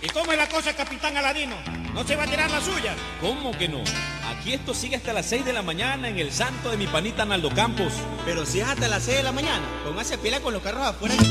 ¿Y cómo es la cosa, capitán Aladino? ¿No se va a tirar la suya? ¿Cómo que no? Aquí esto sigue hasta las 6 de la mañana en el santo de mi panita Naldo Campos. Pero si es hasta las 6 de la mañana, póngase pila con los carros afuera.